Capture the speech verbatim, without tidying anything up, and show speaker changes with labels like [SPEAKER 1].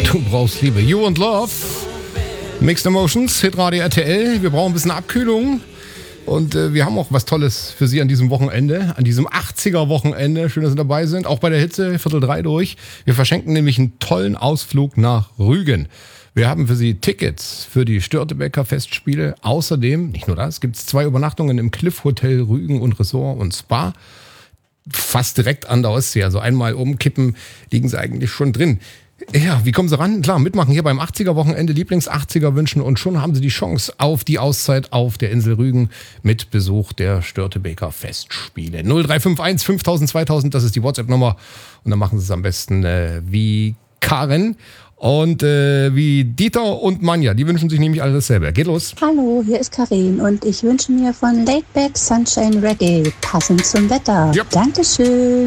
[SPEAKER 1] Du brauchst Liebe. You and Love. Mixed Emotions, Hitradio R T L. Wir brauchen ein bisschen Abkühlung. Und äh, wir haben auch was Tolles für Sie an diesem Wochenende, an diesem achtziger-Wochenende. Schön, dass Sie dabei sind. Auch bei der Hitze, Viertel drei durch. Wir verschenken nämlich einen tollen Ausflug nach Rügen. Wir haben für Sie Tickets für die Störtebeker Festspiele. Außerdem, nicht nur das, gibt es zwei Übernachtungen im Cliff Hotel Rügen und Resort und Spa. Fast direkt an der Ostsee. Also einmal umkippen, liegen Sie eigentlich schon drin. Ja, wie kommen Sie ran? Klar, mitmachen hier beim achtziger-Wochenende, Lieblings-achtziger wünschen und schon haben Sie die Chance auf die Auszeit auf der Insel Rügen mit Besuch der Störtebeker Festspiele. null drei fünf eins fünftausend zweitausend, das ist die WhatsApp-Nummer und dann machen Sie es am besten äh, wie Karen und äh, wie Dieter und Manja. Die wünschen sich nämlich alle dasselbe. Geht los.
[SPEAKER 2] Hallo, hier ist Karin und ich wünsche mir von Laidback Sunshine Reggae passend zum Wetter.
[SPEAKER 1] Ja.
[SPEAKER 2] Dankeschön.